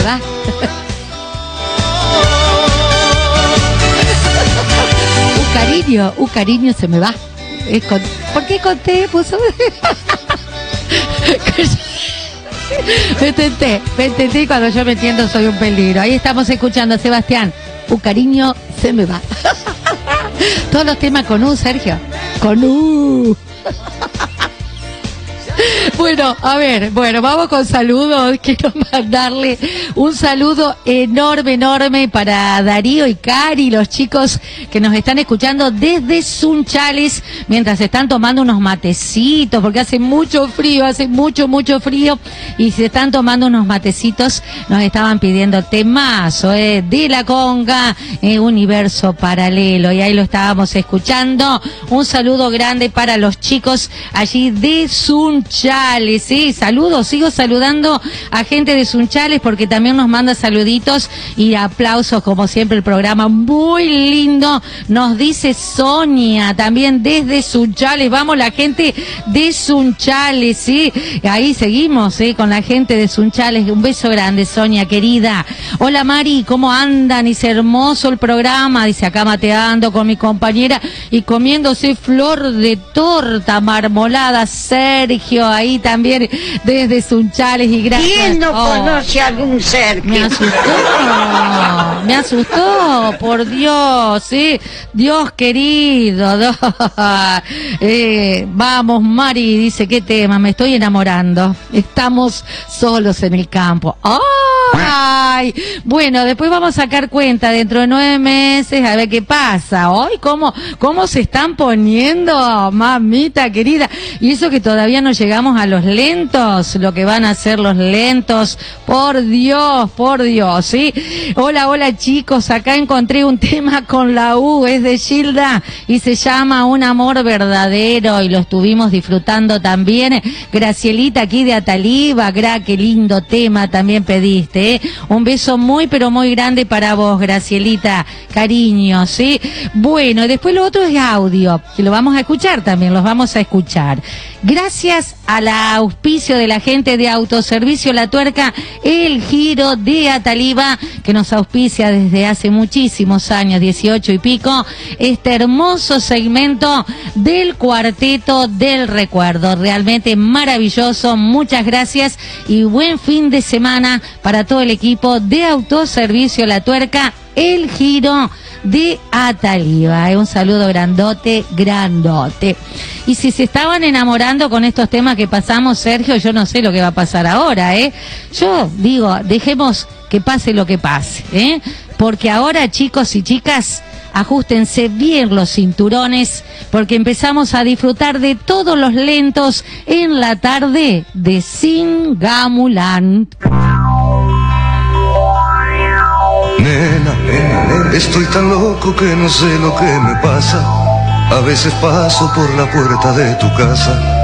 ¿verdad? Un cariño se me va. ¿Por qué conté? Puso... Me tenté cuando yo me entiendo soy un peligro. Ahí estamos escuchando a Sebastián. Un cariño se me va. Todos los temas con U, Sergio. Con U. Bueno, a ver, vamos con saludos. Quiero mandarle un saludo enorme para Darío y Cari, los chicos que nos están escuchando desde Sunchales, mientras están tomando unos matecitos, porque hace mucho frío, y se están tomando unos matecitos. Nos estaban pidiendo temazo, de la conga, Universo Paralelo, y ahí lo estábamos escuchando. Un saludo grande para los chicos allí de Sunchales. Sí, saludos, sigo saludando a gente de Sunchales porque también nos manda saluditos y aplausos como siempre, el programa muy lindo, nos dice Sonia, también desde Sunchales. Vamos la gente de Sunchales, sí, ahí seguimos, con la gente de Sunchales. Un beso grande, Sonia querida. Hola Mari, ¿cómo andan? Dice, hermoso el programa, dice, acá mateando con mi compañera y comiéndose flor de torta marmolada. Sergio, ahí también desde Sunchales, y gracias. ¿Quién no conoce a algún Sergio? Me asustó, por Dios, sí, Dios querido. Vamos, Mari, dice, ¿qué tema? Me estoy enamorando. Estamos solos en el campo. ¡Ay! Bueno, después vamos a sacar cuenta dentro de 9 meses, a ver qué pasa. Hoy, ¿cómo se están poniendo, mamita querida? Y eso que todavía no llegamos a los lentos, lo que van a hacer los lentos, por Dios, ¿sí? Hola chicos, acá encontré un tema con la U, es de Gilda y se llama Un amor verdadero y lo estuvimos disfrutando también. Gracielita aquí de Ataliba, qué lindo tema también pediste, ¿eh? Un beso muy pero muy grande para vos, Gracielita, cariño, ¿sí? Bueno, después lo otro es audio, que lo vamos a escuchar también, los vamos a escuchar. Gracias al auspicio de la gente de Autoservicio La Tuerca, El Giro de Ataliba, que nos auspicia desde hace muchísimos años, 18 y pico, este hermoso segmento del Cuarteto del Recuerdo. Realmente maravilloso, muchas gracias y buen fin de semana para todo el equipo de Autoservicio La Tuerca, El Giro de Ataliba. Un saludo grandote. Y si se estaban enamorando con estos temas que pasamos, Sergio, yo no sé lo que va a pasar ahora, Yo digo, dejemos que pase lo que pase, Porque ahora, chicos y chicas, ajustense bien los cinturones, porque empezamos a disfrutar de todos los lentos en la tarde de Singamuland. Nena, estoy tan loco que no sé lo que me pasa. A veces paso por la puerta de tu casa